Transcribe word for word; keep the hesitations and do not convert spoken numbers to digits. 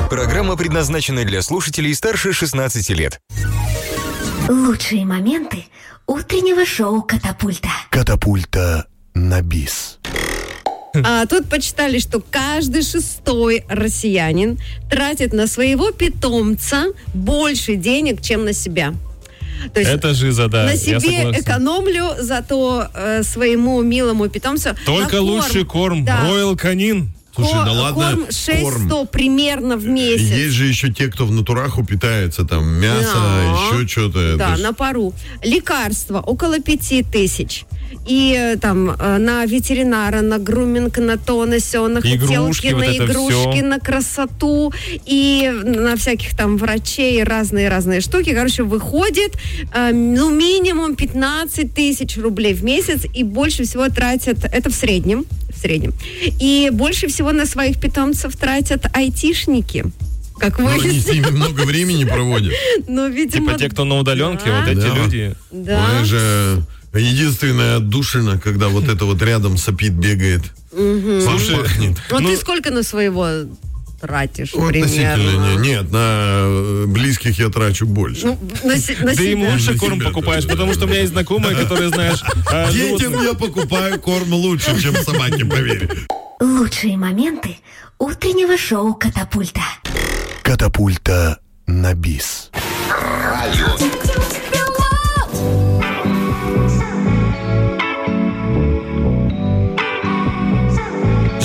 Программа предназначена для слушателей старше шестнадцати лет. Лучшие моменты утреннего шоу «Катапульта». Катапульта на бис. А тут почитали, что каждый шестой россиянин тратит на своего питомца больше денег, чем на себя. То есть это жиза, да. На себе экономлю, зато э, своему милому питомцу. Только корм, лучший корм. Да. Royal Canin. Слушай, Ко- да ладно, корм шесть сто корм. примерно в месяц. Есть же еще те, кто в натураху питается, там, мясо, Да. еще что-то. Да, Это ж- на пару. Лекарства около пяти тысяч. И э, там э, на ветеринара, на груминг, на то, на сё, на Игрушки, хотелки, вот на это игрушки, всё. на красоту и на всяких там врачей, разные-разные штуки. Короче, выходит э, ну минимум пятнадцать тысяч рублей в месяц, и больше всего тратят, это в среднем, в среднем. И больше всего на своих питомцев тратят айтишники. Как Но они с выяснилось. ними много времени проводят. Ну, видимо, Типа те, кто на удаленке, да. вот эти Да. люди. Да. Она же единственная отдушина, когда вот это вот рядом сопит, бегает. Слушай, Пахнет. Вот Ну, ты сколько на своего тратишь, Ну, относительно, примерно? не- нет, на э, близких я трачу больше. Ну, на, се- на ты им себя. лучше На корм себя, покупаешь, да. потому что у меня есть знакомые, которые, знаешь... а, ну вот- Детям я покупаю корм лучше, чем собаке, поверь. Лучшие моменты утреннего шоу «Катапульта». Катапульта на бис. Радио.